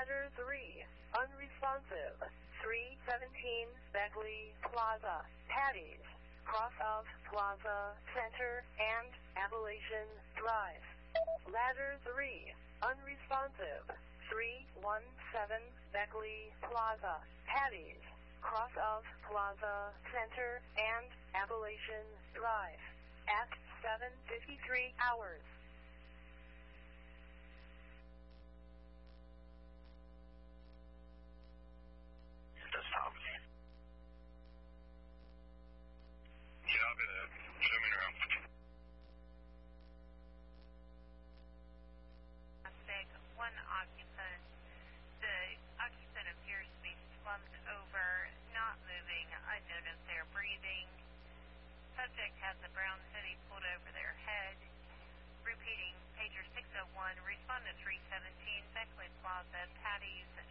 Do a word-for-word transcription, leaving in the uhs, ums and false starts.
Ladder three, unresponsive. three seventeen Beckley Plaza, Patties, cross of Plaza Center and Appalachian Drive. Ladder three, unresponsive. three one seven Beckley Plaza, Patties, cross of Plaza Center and Appalachian Drive at seven fifty-three hours. That's Tom. Yeah, I'll be there. Show me around. One occupant. The occupant appears to be slumped over, not moving. I notice they're breathing. Subject has a brown hoodie pulled over their head. Repeating, pager six oh one, respond to three seventeen, Beckley Plaza, Patties,